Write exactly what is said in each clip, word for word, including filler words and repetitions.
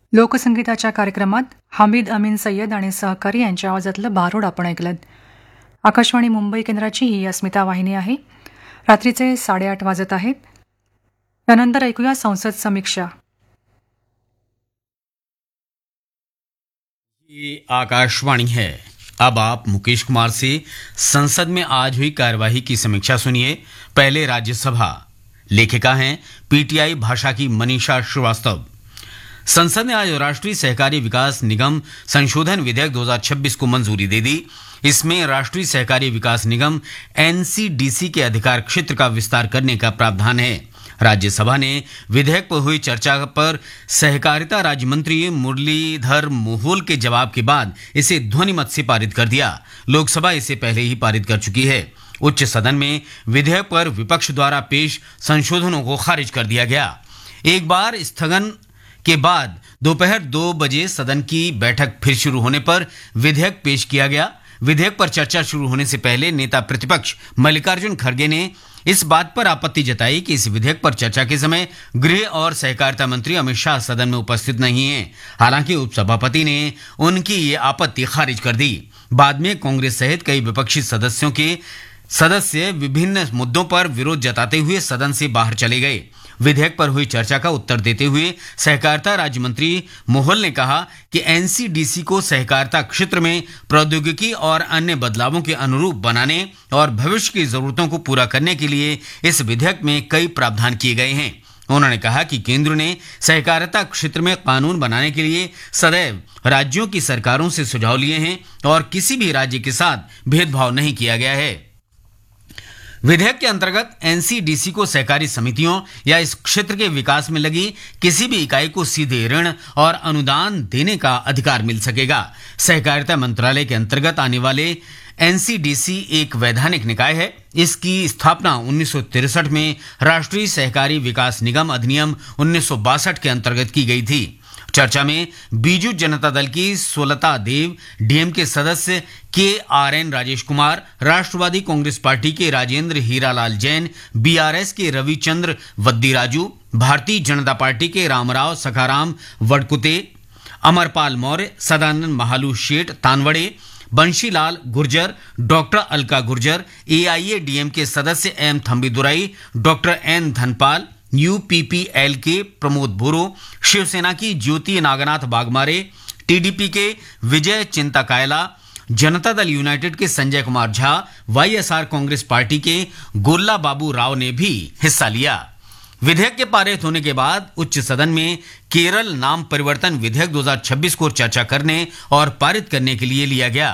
लोकसंगीताच्या कार्यक्रमात हमीद अमीन सय्यद आणि सहकारी यांच्या आवाजातलं भारूड आपण ऐकलं. आकाशवाणी मुंबई केंद्राची ही अस्मिता वाहिनी आहे. रात्रीचे साडेआठ वाजत आहेत. त्यानंतर ऐकूया संसद समीक्षा. ये आकाशवाणी है. अब आप मुकेश कुमार से संसद में आज हुई कार्यवाही की समीक्षा सुनिए. पहले राज्यसभा. लेखिका हैं पीटीआई भाषा की मनीषा श्रीवास्तव. संसद ने आज राष्ट्रीय सहकारी विकास निगम संशोधन विधेयक दो हज़ार छब्बीस को मंजूरी दे दी. इसमें राष्ट्रीय सहकारी विकास निगम एनसीडीसी के अधिकार क्षेत्र का विस्तार करने का प्रावधान है. राज्यसभा ने विधेयक पर हुई चर्चा पर सहकारिता राज्य मंत्री मुरलीधर मोहोल के जवाब के बाद इसे ध्वनिमत से पारित कर दिया. लोकसभा इसे पहले ही पारित कर चुकी है. उच्च सदन में विधेयक पर विपक्ष द्वारा पेश संशोधनों को खारिज कर दिया गया. एक बार स्थगन के बाद दोपहर दो बजे सदन की बैठक फिर शुरू होने पर विधेयक पेश किया गया. विधेयक पर चर्चा शुरू होने से पहले नेता प्रतिपक्ष मल्लिकार्जुन खड़गे ने इस बात पर आपत्ति जताई कि इस विधेयक पर चर्चा के समय गृह और सहकारिता मंत्री अमित शाह सदन में उपस्थित नहीं हैं. हालांकि उपसभापति ने उनकी ये आपत्ति खारिज कर दी. बाद में कांग्रेस सहित कई विपक्षी सदस्यों के सदस्य विभिन्न मुद्दों पर विरोध जताते हुए सदन से बाहर चले गए. विधेयक पर हुई चर्चा का उत्तर देते हुए सहकारिता राज्य मंत्री मोहोल ने कहा कि एनसीडीसी को सहकारिता क्षेत्र में प्रौद्योगिकी और अन्य बदलावों के अनुरूप बनाने और भविष्य की जरूरतों को पूरा करने के लिए इस विधेयक में कई प्रावधान किए गए हैं. उन्होंने कहा कि केंद्र ने सहकारिता क्षेत्र में कानून बनाने के लिए सदैव राज्यों की सरकारों से सुझाव लिए हैं और किसी भी राज्य के साथ भेदभाव नहीं किया गया है. विधेयक के अंतर्गत एनसीडीसी को सहकारी समितियों या इस क्षेत्र के विकास में लगी किसी भी इकाई को सीधे ऋण और अनुदान देने का अधिकार मिल सकेगा. सहकारिता मंत्रालय के अंतर्गत आने वाले एनसीडीसी एक वैधानिक निकाय है. इसकी स्थापना उन्नीस सौ तिरसठ में राष्ट्रीय सहकारी विकास निगम अधिनियम उन्नीस सौ बासठ के अंतर्गत की गई थी. चर्चा में बीजू जनता दल की सोलता देव, डीएम के सदस्य के are N Rajesh Kumar, Rashtravadi Congress party के राजेंद्र हीरालाल जैन, बीआरएस के रविचंद्र वद्दीराजू, भारतीय जनता पार्टी के रामराव सखाराम वडकुते, अमरपाल मौर्य, सदानंद महालू शेठ तानवड़े, बंशीलाल गुर्जर, डॉक्टर अलका गुर्जर, एआईएडीएम के सदस्य M Thambidurai, doctor N Dhanpal, UPPL के प्रमोद बोरो, शिवसेना की ज्योति नागनाथ बागमारे, टीडीपी के विजय चिंता कायला, जनता दल यूनाइटेड के संजय कुमार झा, वाईएसआर कांग्रेस पार्टी के गोल्ला बाबू राव ने भी हिस्सा लिया. विधेयक के पारित होने के बाद उच्च सदन में केरल नाम परिवर्तन विधेयक दो हज़ार छब्बीस को चर्चा करने और पारित करने के लिए लिया गया.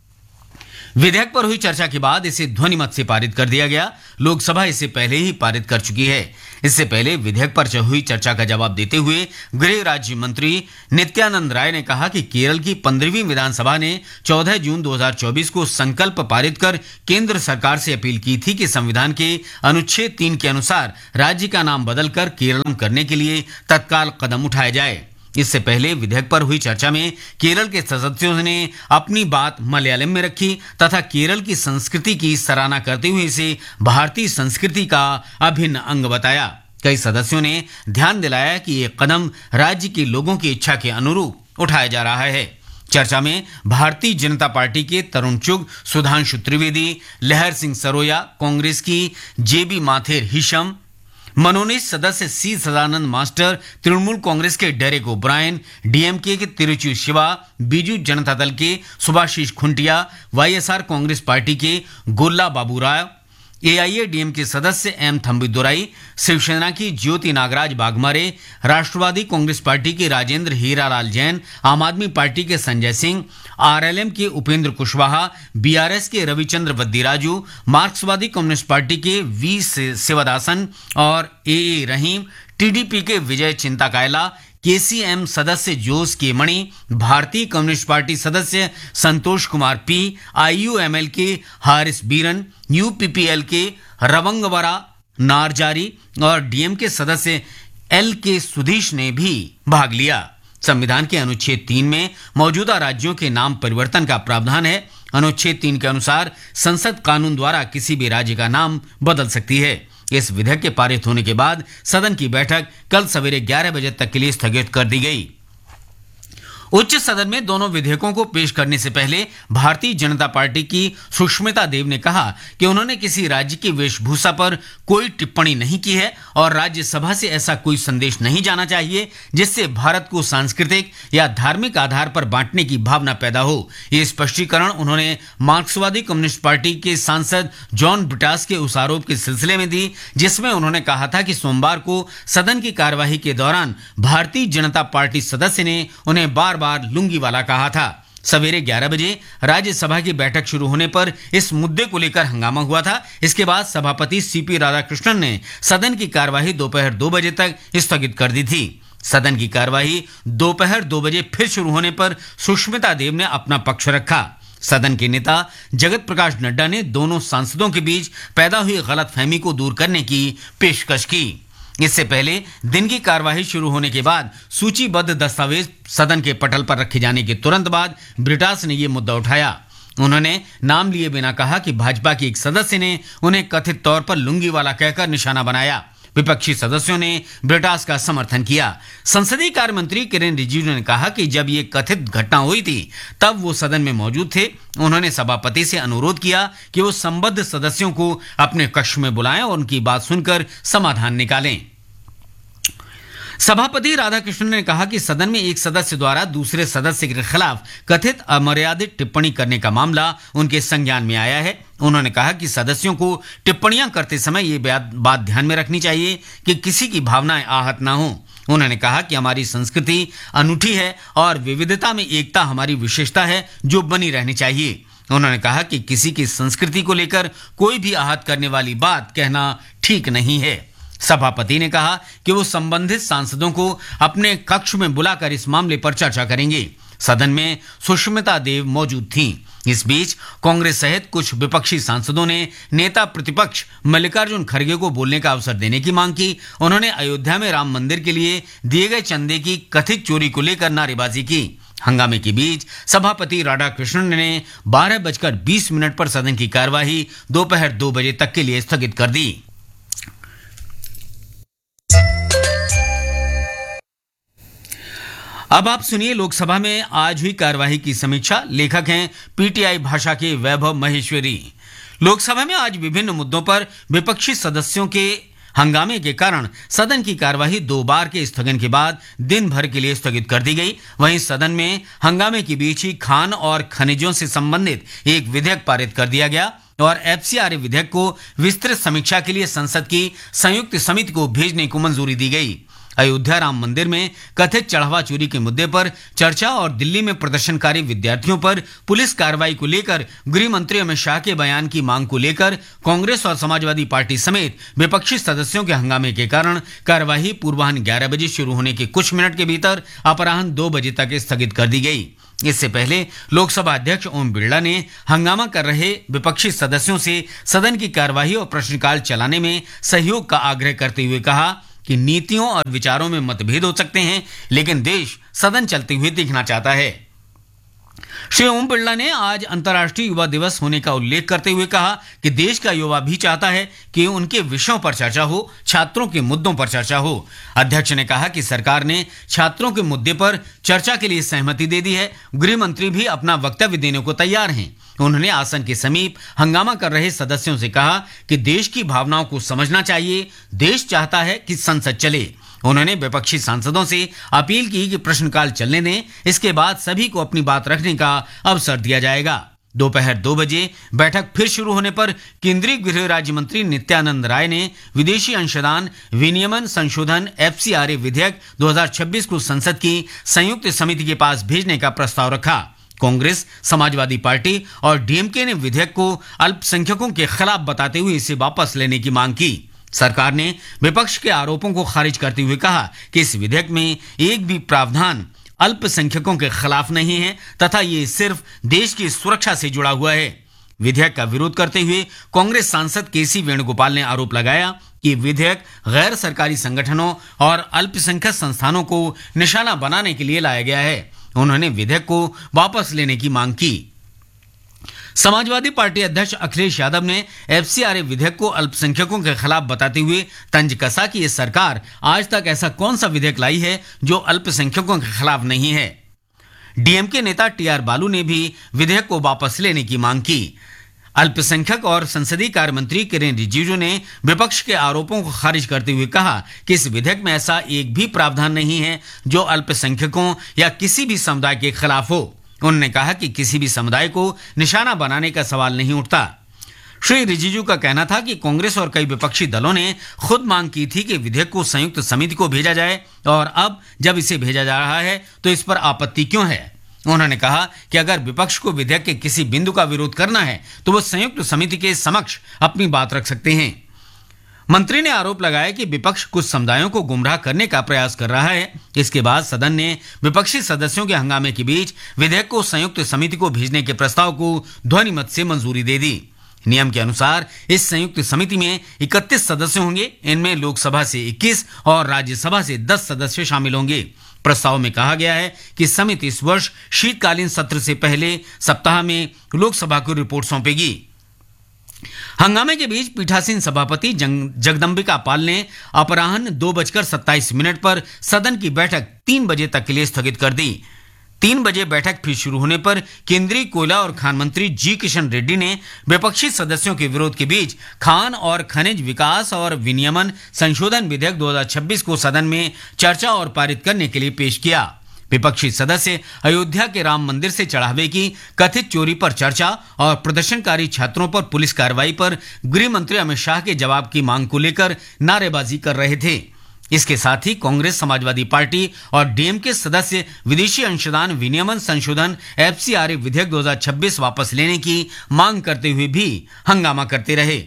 विधेयक पर हुई चर्चा के बाद इसे ध्वनिमत से पारित कर दिया गया. लोकसभा इसे पहले ही पारित कर चुकी है. इससे पहले विधेयक पर हुई चर्चा का जवाब देते हुए गृह राज्य मंत्री नित्यानंद राय ने कहा कि केरल की पंद्रहवीं विधानसभा ने चौदह जून दो हज़ार चौबीस को संकल्प पारित कर केंद्र सरकार से अपील की थी कि संविधान के अनुच्छेद तीन के अनुसार राज्य का नाम बदलकर केरलम करने के लिए तत्काल कदम उठाए जाए. इससे पहले विधेयक पर हुई चर्चा में केरल के सदस्यों ने अपनी बात मलयालम में रखी तथा केरल की संस्कृति की सराहना करते हुए इसे भारतीय संस्कृति का अभिन्न अंग बताया. कई सदस्यों ने ध्यान दिलाया कि ये कदम राज्य के लोगों की इच्छा के अनुरूप उठाया जा रहा है. चर्चा में भारतीय जनता पार्टी के तरुण चुग, सुधांशु त्रिवेदी, लहर सिंह सरोया, कांग्रेस की जेबी माथेर हिशम, मनोनीत सदस्य सी सदानंद मास्टर, तृणमूल कांग्रेस के डेरेक ओब्रायन, डीएमके के तिरुचि शिवा, बीजू जनता दल के सुभाषिष खुंटिया, वाईएसआर कांग्रेस पार्टी के गोल्ला बाबू राव, एआईएडीएम के सदस्य एम थंबीदुराई, शिवसेना की ज्योति नागराज बागमारे, राष्ट्रवादी कांग्रेस पार्टी के राजेंद्र हीरालाल जैन, आम आदमी पार्टी के संजय सिंह, आरएलएम के उपेंद्र कुशवाहा, बीआरएस के रविचंद्र वद्दीराजू, मार्क्सवादी कम्युनिस्ट पार्टी के वी शिवदासन और ए रहीम, टीडीपी के विजय चिंता कायला, केसीएम सदस्य जोस के मणि, भारतीय कम्युनिस्ट पार्टी सदस्य संतोष कुमार पी, आईयूएमएल के हारिस बीरन, यूपीपीएल के रवंगवरा नारजारी और डीएम के सदस्य एल के सुधीश ने भी भाग लिया. संविधान के अनुच्छेद तीन में मौजूदा राज्यों के नाम परिवर्तन का प्रावधान है. अनुच्छेद तीन के अनुसार संसद कानून द्वारा किसी भी राज्य का नाम बदल सकती है. इस विधेयक के पारित होने के बाद सदन की बैठक कल सवेरे ग्यारह बजे तक के लिए स्थगित कर दी गई. उच्च सदन में दोनों विधेयकों को पेश करने से पहले भारतीय जनता पार्टी की सुष्मिता देव ने कहा कि उन्होंने किसी राज्य की वेशभूषा पर कोई टिप्पणी नहीं की है और राज्यसभा से ऐसा कोई संदेश नहीं जाना चाहिए जिससे भारत को सांस्कृतिक या धार्मिक आधार पर बांटने की भावना पैदा हो। ये स्पष्टीकरण उन्होंने मार्क्सवादी कम्युनिस्ट पार्टी के सांसद जॉन ब्रिटास के उस आरोप के सिलसिले में दी जिसमें उन्होंने कहा था कि सोमवार को सदन की कार्यवाही के दौरान भारतीय जनता पार्टी सदस्य ने उन्हें बार बार लुंगी वाला कहा था। सवेरे ग्यारह बजे राज्यसभा की बैठक शुरू होने पर इस मुद्दे को लेकर हंगामा हुआ था। इसके बाद सभापति सीपी राधाकृष्णन ने सदन की कार्यवाही दोपहर दो बजे तक स्थगित कर दी थी। सदन की कार्यवाही दोपहर दो बजे फिर शुरू होने पर सुष्मिता देव ने अपना पक्ष रखा। सदन के नेता जगत प्रकाश नड्डा ने दोनों सांसदों के बीच पैदा हुई गलतफहमी को दूर करने की पेशकश की। इससे पहले दिन की कार्यवाही शुरू होने के बाद सूचीबद्ध दस्तावेज सदन के पटल पर रखे जाने के तुरंत बाद ब्रिटास ने यह मुद्दा उठाया। उन्होंने नाम लिए बिना कहा कि भाजपा के एक सदस्य ने उन्हें कथित तौर पर लुंगी वाला कहकर निशाना बनाया। विपक्षी सदस्यों ने ब्रिटास का समर्थन किया। संसदीय कार्य मंत्री किरेन रिजिजू ने कहा कि जब ये कथित घटना हुई थी तब वो सदन में मौजूद थे। उन्होंने सभापति से अनुरोध किया कि वो संबद्ध सदस्यों को अपने कक्ष में बुलाएं और उनकी बात सुनकर समाधान निकालें। सभापति राधाकृष्णन ने कहा कि सदन में एक सदस्य द्वारा दूसरे सदस्य के खिलाफ कथित अमर्यादित टिप्पणी करने का मामला उनके संज्ञान में आया है। उन्होंने कहा कि सदस्यों को टिप्पणियां करते समय ये बात ध्यान में रखनी चाहिए कि किसी की भावनाएं आहत ना हो। उन्होंने कहा कि हमारी संस्कृति अनूठी है और विविधता में एकता हमारी विशेषता है जो बनी रहनी चाहिए। उन्होंने कहा कि किसी की संस्कृति को लेकर कोई भी आहत करने वाली बात कहना ठीक नहीं है। सभापति ने कहा कि वो संबंधित सांसदों को अपने कक्ष में बुलाकर इस मामले पर चर्चा करेंगे। सदन में सुष्मिता देव मौजूद थीं। इस बीच कांग्रेस सहित कुछ विपक्षी सांसदों ने नेता प्रतिपक्ष मल्लिकार्जुन खड़गे को बोलने का अवसर देने की मांग की। उन्होंने अयोध्या में राम मंदिर के लिए दिए गए चंदे की कथित चोरी को लेकर नारेबाजी की। हंगामे के बीच सभापति राधाकृष्णन ने बारह बजकर बीस मिनट पर सदन की कार्यवाही दोपहर दो बजे तक के लिए स्थगित कर दी। अब आप सुनिए लोकसभा में आज हुई कार्यवाही की समीक्षा। लेखक हैं पीटीआई भाषा के वैभव महेश्वरी। लोकसभा में आज विभिन्न मुद्दों पर विपक्षी सदस्यों के हंगामे के कारण सदन की कार्यवाही दो बार के स्थगन के बाद दिन भर के लिए स्थगित कर दी गई। वहीं सदन में हंगामे के बीच ही खान और खनिजों से संबंधित एक विधेयक पारित कर दिया गया और एफसीआरए विधेयक को विस्तृत समीक्षा के लिए संसद की संयुक्त समिति को भेजने को मंजूरी दी गई। अयोध्या राम मंदिर में कथित चढ़ावा चोरी के मुद्दे पर चर्चा और दिल्ली में प्रदर्शनकारी विद्यार्थियों पर पुलिस कार्रवाई को लेकर गृह मंत्री अमित शाह के बयान की मांग को लेकर कांग्रेस और समाजवादी पार्टी समेत विपक्षी सदस्यों के हंगामे के कारण कार्यवाही पूर्वाह्न ग्यारह बजे शुरू होने के कुछ मिनट के भीतर अपराह्न दो बजे तक स्थगित कर दी गई। इससे पहले लोकसभा अध्यक्ष ओम बिरला ने हंगामा कर रहे विपक्षी सदस्यों से सदन की कार्यवाही और प्रश्नकाल चलाने में सहयोग का आग्रह करते हुए कहा कि नीतियों और विचारों में मतभेद हो सकते हैं, लेकिन देश सदन चलते हुए दिखना चाहता है। श्री ओम बिरला ने आज अंतर्राष्ट्रीय युवा दिवस होने का उल्लेख करते हुए कहा कि देश का युवा भी चाहता है कि उनके विषयों पर चर्चा हो, छात्रों के मुद्दों पर चर्चा हो। अध्यक्ष ने कहा कि सरकार ने छात्रों के मुद्दे पर चर्चा के लिए सहमति दे दी है। गृह मंत्री भी अपना वक्तव्य देने को तैयार हैं। उन्होंने आसन के समीप हंगामा कर रहे सदस्यों से कहा कि देश की भावनाओं को समझना चाहिए। देश चाहता है कि संसद चले। उन्होंने विपक्षी सांसदों से अपील की कि प्रश्नकाल चलने दें, इसके बाद सभी को अपनी बात रखने का अवसर दिया जाएगा। दोपहर दो बजे बैठक फिर शुरू होने पर केंद्रीय गृह राज्य मंत्री नित्यानंद राय ने विदेशी अंशदान विनियमन संशोधन एफसीआरए विधेयक दो हज़ार छब्बीस को संसद की संयुक्त समिति के पास भेजने का प्रस्ताव रखा। कांग्रेस, समाजवादी पार्टी और डीएमके ने विधेयक को अल्पसंख्यकों के खिलाफ बताते हुए इसे वापस लेने की मांग की। सरकार ने विपक्ष के आरोपों को खारिज करते हुए कहा कि इस विधेयक में एक भी प्रावधान अल्पसंख्यकों के खिलाफ नहीं है तथा ये सिर्फ देश की सुरक्षा से जुड़ा हुआ है। विधेयक का विरोध करते हुए कांग्रेस सांसद केसी वेणुगोपाल ने आरोप लगाया कि विधेयक गैर सरकारी संगठनों और अल्पसंख्यक संस्थानों को निशाना बनाने के लिए लाया गया है। उन्होंने विधेयक को वापस लेने की मांग की। समाजवादी पार्टी अध्यक्ष अखिलेश यादव ने एफसीआरए विधेयक को अल्पसंख्यकों के खिलाफ बताते हुए तंज कसा कि यह सरकार आज तक ऐसा कौन सा विधेयक लाई है जो अल्पसंख्यकों के खिलाफ नहीं है। डीएमके नेता टी आर बालू ने भी विधेयक को वापस लेने की मांग की। अल्पसंख्यक और संसदीय कार्य मंत्री किरेन रिजिजू ने विपक्ष के आरोपों को खारिज करते हुए कहा कि इस विधेयक में ऐसा एक भी प्रावधान नहीं है जो अल्पसंख्यकों या किसी भी समुदाय के खिलाफ हो। उन्होंने कहा कि किसी भी समुदाय को निशाना बनाने का सवाल नहीं उठता। श्री रिजिजू का कहना था कि कांग्रेस और कई विपक्षी दलों ने खुद मांग की थी कि विधेयक को संयुक्त समिति को भेजा जाए और अब जब इसे भेजा जा रहा है तो इस पर आपत्ति क्यों है। उन्होंने कहा कि अगर विपक्ष को विधेयक के किसी बिंदु का विरोध करना है तो वो संयुक्त समिति के समक्ष अपनी बात रख सकते हैं। मंत्री ने आरोप लगाया कि विपक्ष कुछ समुदायों को गुमराह करने का प्रयास कर रहा है। इसके बाद सदन ने विपक्षी सदस्यों के हंगामे के बीच विधेयक को संयुक्त समिति को भेजने के प्रस्ताव को ध्वनिमत से मंजूरी दे दी। नियम के अनुसार इस संयुक्त समिति में इकतीस सदस्य होंगे। इनमें लोकसभा से इक्कीस और राज्यसभा से दस सदस्य शामिल होंगे। प्रस्ताव में कहा गया है कि समिति इस वर्ष शीतकालीन सत्र से पहले सप्ताह में लोकसभा को रिपोर्ट सौंपेगी। हंगामे के बीच पीठासीन सभापति जगदम्बिका पाल ने अपराह्न दो बजकर सत्ताईस मिनट पर सदन की बैठक तीन बजे तक के लिए स्थगित कर दी। तीन बजे बैठक फिर शुरू होने पर केंद्रीय कोयला और खान मंत्री जी किशन रेड्डी ने विपक्षी सदस्यों के विरोध के बीच खान और खनिज विकास और विनियमन संशोधन विधेयक दो हज़ार छब्बीस को सदन में चर्चा और पारित करने के लिए पेश किया। विपक्षी सदस्य अयोध्या के राम मंदिर से चढ़ावे की कथित चोरी पर चर्चा और प्रदर्शनकारी छात्रों पर पुलिस कार्रवाई पर गृह मंत्री अमित शाह के जवाब की मांग को लेकर नारेबाजी कर रहे थे। इसके साथ ही कांग्रेस, समाजवादी पार्टी और डीएमके सदस्य विदेशी अंशदान विनियमन संशोधन एफसीआरए विधेयक दो हज़ार छब्बीस वापस लेने की मांग करते हुए भी हंगामा करते रहे।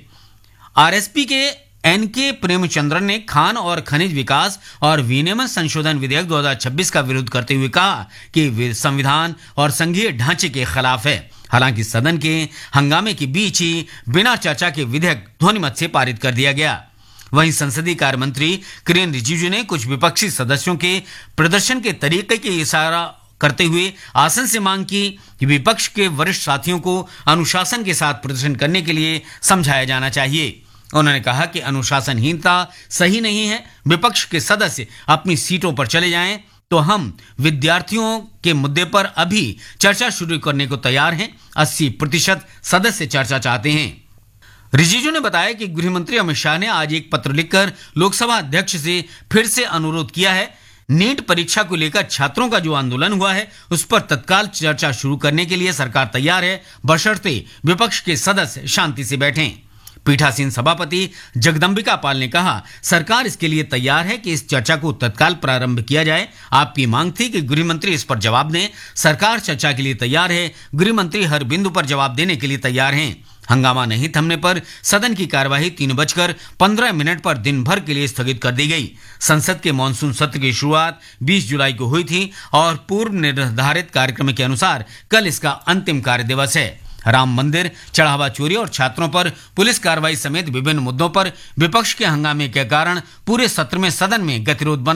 आरएसपी के एनके प्रेमचंद्रन ने खान और खनिज विकास और विनियमन संशोधन विधेयक दो हज़ार छब्बीस का विरोध करते हुए कहा कि संविधान और संघीय ढांचे के खिलाफ है। हालांकि सदन के हंगामे के बीच ही बिना चर्चा के विधेयक ध्वनिमत से पारित कर दिया गया। वहीं संसदीय कार्य मंत्री किरेन रिजिजू ने कुछ विपक्षी सदस्यों के प्रदर्शन के तरीके के इशारा करते हुए आसन से मांग की कि विपक्ष के वरिष्ठ साथियों को अनुशासन के साथ प्रदर्शन करने के लिए समझाया जाना चाहिए। उन्होंने कहा कि अनुशासनहीनता सही नहीं है। विपक्ष के सदस्य अपनी सीटों पर चले जाएं तो हम विद्यार्थियों के मुद्दे पर अभी चर्चा शुरू करने को तैयार हैं। अस्सी प्रतिशत सदस्य चर्चा चाहते हैं। रिजिजू ने बताया कि गृह मंत्री अमित शाह ने आज एक पत्र लिखकर लोकसभा अध्यक्ष से फिर से अनुरोध किया है। नीट परीक्षा को लेकर छात्रों का जो आंदोलन हुआ है उस पर तत्काल चर्चा शुरू करने के लिए सरकार तैयार है, बशर्ते विपक्ष के सदस्य शांति से बैठें। पीठासीन सभापति जगदम्बिका पाल ने कहा, सरकार इसके लिए तैयार है कि इस चर्चा को तत्काल प्रारंभ किया जाए। आपकी मांग थी कि गृह मंत्री इस पर जवाब दें। सरकार चर्चा के लिए तैयार है। गृह मंत्री हर बिंदु पर जवाब देने के लिए तैयार हैं। हंगामा नहीं थमने पर सदन की कार्यवाही तीन बजकर पंद्रह मिनट पर दिन भर के लिए स्थगित कर दी गई। संसद के मानसून सत्र की शुरुआत बीस जुलाई को हुई थी और पूर्व निर्धारित कार्यक्रम के अनुसार कल इसका अंतिम कार्य दिवस है। राम मंदिर, चढ़ावा चोरी और छात्रों पर पुलिस कार्रवाई समेत विभिन्न मुद्दों पर विपक्ष के हंगामे के कारण पूरे सत्र में सदन में गतिरोध बना